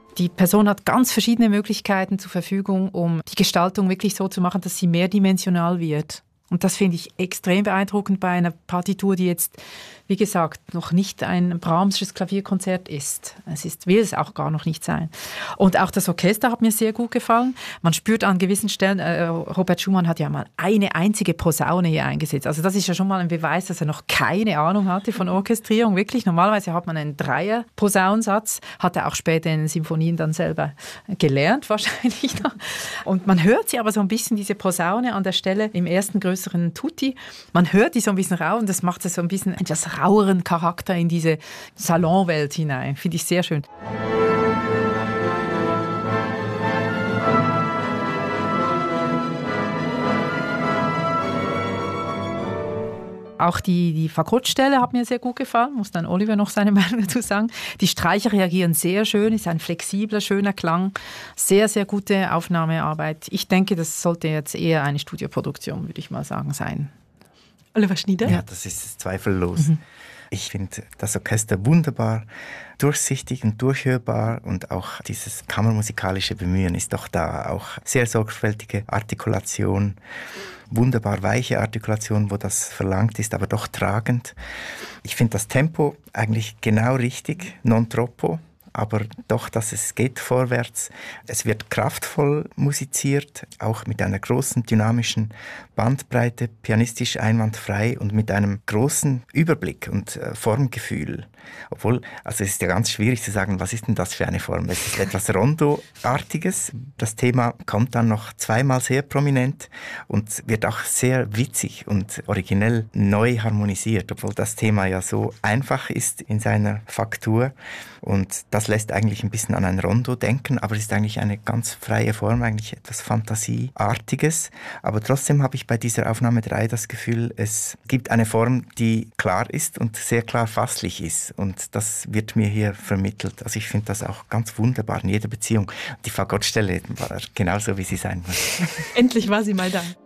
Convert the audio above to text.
Die Person hat ganz verschiedene Möglichkeiten zur Verfügung, um die Gestaltung wirklich so zu machen, dass sie mehrdimensional wird. Und das finde ich extrem beeindruckend bei einer Partitur, die jetzt, wie gesagt, noch nicht ein Brahmsches Klavierkonzert ist. Will es auch gar noch nicht sein. Und auch das Orchester hat mir sehr gut gefallen. Man spürt an gewissen Stellen, Robert Schumann hat ja mal eine einzige Posaune hier eingesetzt. Also das ist ja schon mal ein Beweis, dass er noch keine Ahnung hatte von Orchestrierung. Wirklich, normalerweise hat man einen Dreier-Posaunensatz, hat er auch später in den Symphonien dann selber gelernt wahrscheinlich noch. Und man hört sie aber so ein bisschen, diese Posaune an der Stelle im ersten größeren Tutti. Man hört die so ein bisschen raus und das macht so ein bisschen etwas raueren Charakter in diese Salonwelt hinein. Finde ich sehr schön. Auch die Fagottstelle hat mir sehr gut gefallen, muss dann Oliver noch seine Meinung dazu sagen. Die Streicher reagieren sehr schön, ist ein flexibler, schöner Klang, sehr, sehr gute Aufnahmearbeit. Ich denke, das sollte jetzt eher eine Studioproduktion, würde ich mal sagen, sein. Oliver Schnieder? Ja, das ist es zweifellos. Ich finde das Orchester wunderbar durchsichtig und durchhörbar und auch dieses kammermusikalische Bemühen ist doch da. Auch sehr sorgfältige Artikulation, wunderbar weiche Artikulation, wo das verlangt ist, aber doch tragend. Ich finde das Tempo eigentlich genau richtig, non troppo, aber doch, dass es geht vorwärts. Es wird kraftvoll musiziert, auch mit einer großen dynamischen Bandbreite, pianistisch einwandfrei und mit einem großen Überblick und Formgefühl. Obwohl, also es ist ja ganz schwierig zu sagen, was ist denn das für eine Form? Es ist etwas Rondo-artiges. Das Thema kommt dann noch zweimal sehr prominent und wird auch sehr witzig und originell neu harmonisiert, obwohl das Thema ja so einfach ist in seiner Faktur. Und das lässt eigentlich ein bisschen an ein Rondo denken, aber es ist eigentlich eine ganz freie Form, eigentlich etwas Fantasieartiges. Aber trotzdem habe ich bei dieser Aufnahme 3 das Gefühl, es gibt eine Form, die klar ist und sehr klar fasslich ist. Und das wird mir hier vermittelt. Also ich finde das auch ganz wunderbar in jeder Beziehung. Die Fagottstelle war genauso, wie sie sein muss. Endlich war sie mal da.